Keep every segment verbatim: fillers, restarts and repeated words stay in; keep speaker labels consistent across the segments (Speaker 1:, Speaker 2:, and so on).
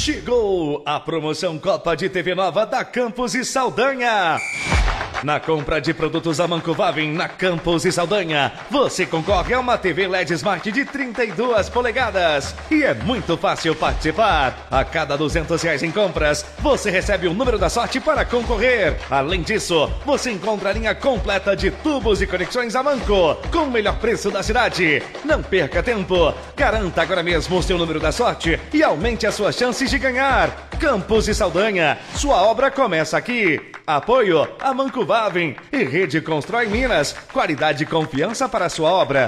Speaker 1: Chegou a promoção Copa de T V Nova da Campos e Saldanha. Na compra de produtos Amanco Vavin na Campos e Saldanha, você concorre a uma T V L E D Smart de trinta e duas polegadas. E é muito fácil participar. A cada duzentos reais em compras, você recebe o número da sorte para concorrer. Além disso, você encontra a linha completa de tubos e conexões Amanco, com o melhor preço da cidade. Não perca tempo. Garanta agora mesmo o seu número da sorte e aumente as suas chances de ganhar. Campos e Saldanha, sua obra começa aqui. Apoio Amanco Vavin e Rede Constrói Minas. Qualidade e confiança para a sua obra.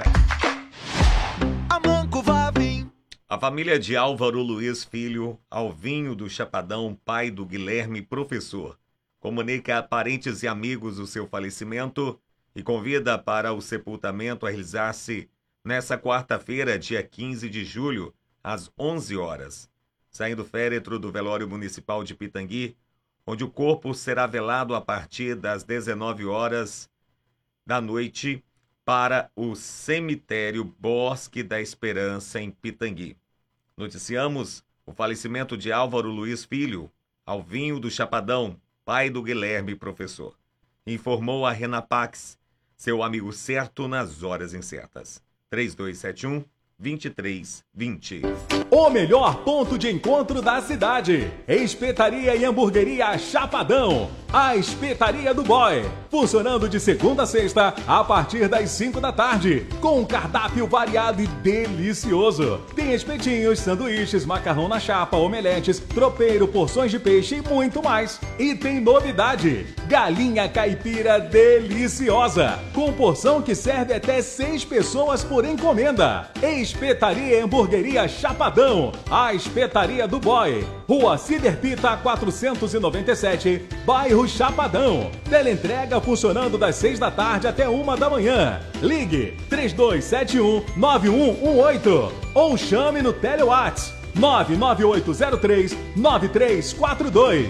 Speaker 2: Amanco Vavin.
Speaker 3: A família de Álvaro Luiz Filho, Alvinho do Chapadão, pai do Guilherme, professor, comunica a parentes e amigos o seu falecimento e convida para o sepultamento a realizar-se nesta quarta-feira, dia quinze de julho, às onze horas, saindo do féretro do velório municipal de Pitangui, onde o corpo será velado a partir das dezenove horas da noite para o cemitério Bosque da Esperança, em Pitangui. Noticiamos o falecimento de Álvaro Luiz Filho, Alvinho do Chapadão, pai do Guilherme, professor. Informou a Renapax, seu amigo certo nas horas incertas. três dois sete um, dois três dois zero.
Speaker 4: O melhor ponto de encontro da cidade. Espetaria e Hamburgueria Chapadão. A Espetaria do Boy. Funcionando de segunda a sexta, a partir das cinco da tarde. Com um cardápio variado e delicioso. Tem espetinhos, sanduíches, macarrão na chapa, omeletes, tropeiro, porções de peixe e muito mais. E tem novidade. Galinha caipira deliciosa. Com porção que serve até seis pessoas por encomenda. Espetaria e Hamburgueria Chapadão. A Espetaria do Boy. Rua Ciderpita quatrocentos e noventa e sete, bairro Chapadão. Teleentrega funcionando das seis da tarde até uma da manhã. Ligue três dois sete um, nove um um oito ou chame no Telewhats nove nove oito zero três, nove três quatro dois.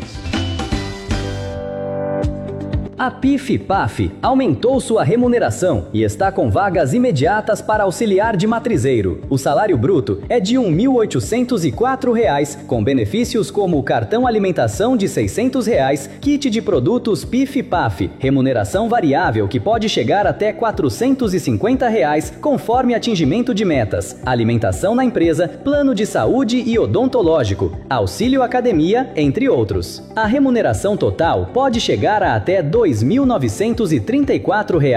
Speaker 5: A P I F P A F aumentou sua remuneração e está com vagas imediatas para auxiliar de matrizeiro. O salário bruto é de um mil oitocentos e quatro reais, com benefícios como cartão alimentação de seiscentos reais, kit de produtos P I F P A F, remuneração variável que pode chegar até quatrocentos e cinquenta reais, conforme atingimento de metas, alimentação na empresa, plano de saúde e odontológico, auxílio academia, entre outros. A remuneração total pode chegar a até dois mil novecentos e trinta e quatro reais.